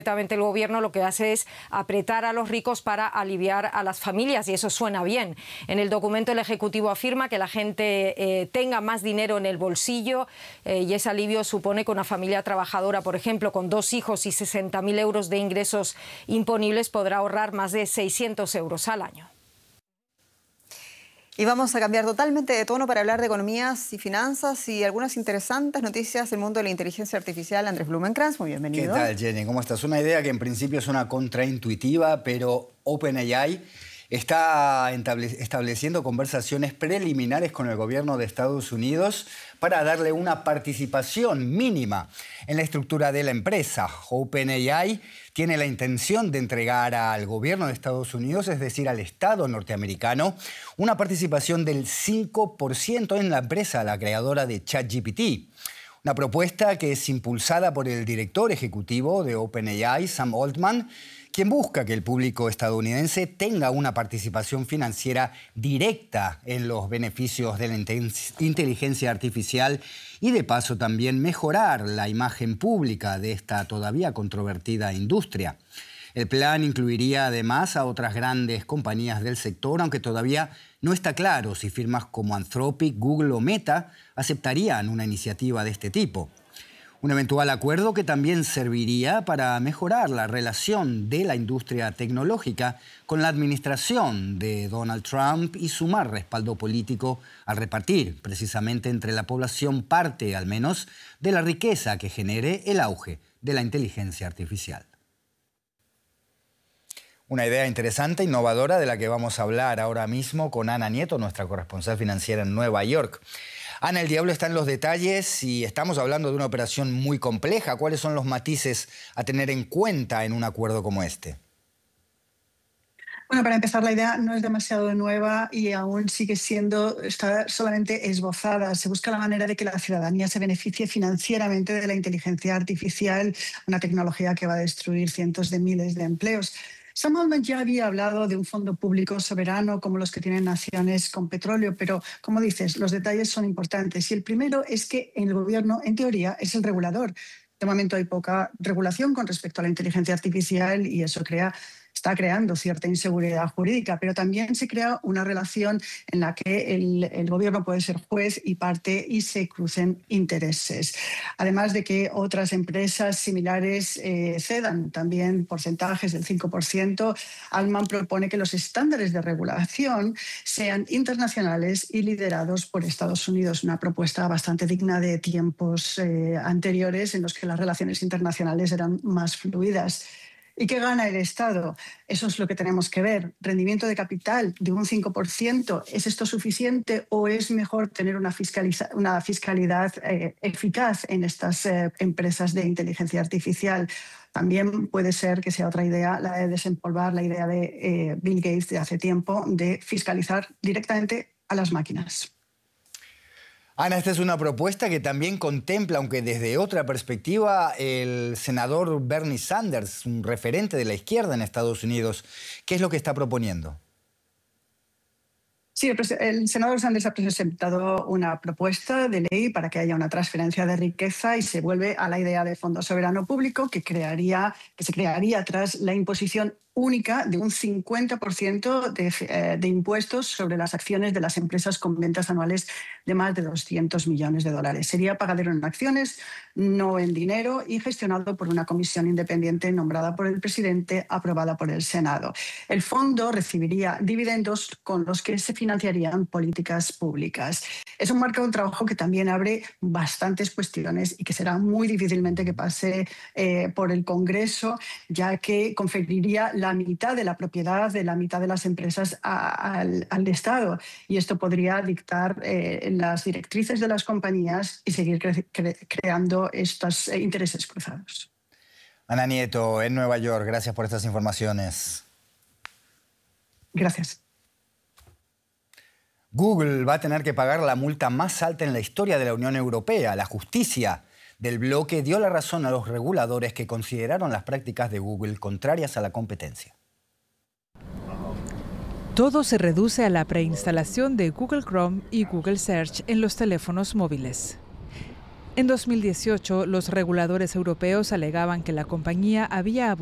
El gobierno lo que hace es apretar a los ricos para aliviar a las familias, y eso suena bien. En el documento el Ejecutivo afirma que la gente tenga más dinero en el bolsillo y ese alivio supone que una familia trabajadora, por ejemplo, con 2 hijos y 60.000 euros de ingresos imponibles podrá ahorrar más de 600 euros al año. Y vamos a cambiar totalmente de tono para hablar de economías y finanzas y algunas interesantes noticias del mundo de la inteligencia artificial. Andrés Blumenkrantz, muy bienvenido. ¿Qué tal, Jenny? ¿Cómo estás? Una idea que en principio suena contraintuitiva, pero OpenAI está estableciendo conversaciones preliminares con el gobierno de Estados Unidos para darle una participación mínima en la estructura de la empresa. OpenAI tiene la intención de entregar al gobierno de Estados Unidos, es decir, al Estado norteamericano, una participación del 5% en la empresa, la creadora de ChatGPT. Una propuesta que es impulsada por el director ejecutivo de OpenAI, Sam Altman, quien busca que el público estadounidense tenga una participación financiera directa en los beneficios de la inteligencia artificial y de paso también mejorar la imagen pública de esta todavía controvertida industria. El plan incluiría además a otras grandes compañías del sector, aunque todavía no está claro si firmas como Anthropic, Google o Meta aceptarían una iniciativa de este tipo. Un eventual acuerdo que también serviría para mejorar la relación de la industria tecnológica con la administración de Donald Trump y sumar respaldo político al repartir precisamente entre la población parte, al menos, de la riqueza que genere el auge de la inteligencia artificial. Una idea interesante, innovadora, de la que vamos a hablar ahora mismo con Ana Nieto, nuestra corresponsal financiera en Nueva York. Ana, el diablo está en los detalles y estamos hablando de una operación muy compleja. ¿Cuáles son los matices a tener en cuenta en un acuerdo como este? Bueno, para empezar, la idea no es demasiado nueva y aún sigue siendo, está solamente esbozada. Se busca la manera de que la ciudadanía se beneficie financieramente de la inteligencia artificial, una tecnología que va a destruir cientos de miles de empleos. Sam Altman ya había hablado de un fondo público soberano como los que tienen naciones con petróleo, pero, como dices, los detalles son importantes. Y el primero es que el gobierno, en teoría, es el regulador. De momento hay poca regulación con respecto a la inteligencia artificial y eso está creando cierta inseguridad jurídica, pero también se crea una relación en la que el gobierno puede ser juez y parte y se crucen intereses. Además de que otras empresas similares cedan también porcentajes del 5%, Altman propone que los estándares de regulación sean internacionales y liderados por Estados Unidos, una propuesta bastante digna de tiempos anteriores en los que las relaciones internacionales eran más fluidas. ¿Y qué gana el Estado? Eso es lo que tenemos que ver. Rendimiento de capital de un 5%. ¿Es esto suficiente o es mejor tener una fiscalidad eficaz en estas empresas de inteligencia artificial? También puede ser que sea otra idea la de desempolvar la idea de Bill Gates de hace tiempo de fiscalizar directamente a las máquinas. Ana, esta es una propuesta que también contempla, aunque desde otra perspectiva, el senador Bernie Sanders, un referente de la izquierda en Estados Unidos. ¿Qué es lo que está proponiendo? Sí, el senador Sanders ha presentado una propuesta de ley para que haya una transferencia de riqueza y se vuelve a la idea de fondo soberano público que se crearía tras la imposición única de un 50% de impuestos sobre las acciones de las empresas con ventas anuales de más de 200 millones de dólares. Sería pagadero en acciones, no en dinero, y gestionado por una comisión independiente nombrada por el presidente, aprobada por el Senado. El fondo recibiría dividendos con los que se financiarían políticas públicas. Es un marco de trabajo que también abre bastantes cuestiones y que será muy difícilmente que pase por el Congreso, ya que conferiría la mitad de la propiedad de la mitad de las empresas al Estado. Y esto podría dictar las directrices de las compañías y seguir creando estos intereses cruzados. Ana Nieto, en Nueva York, gracias por estas informaciones. Gracias. Google va a tener que pagar la multa más alta en la historia de la Unión Europea. La justicia del bloque dio la razón a los reguladores que consideraron las prácticas de Google contrarias a la competencia. Todo se reduce a la preinstalación de Google Chrome y Google Search en los teléfonos móviles. En 2018, los reguladores europeos alegaban que la compañía había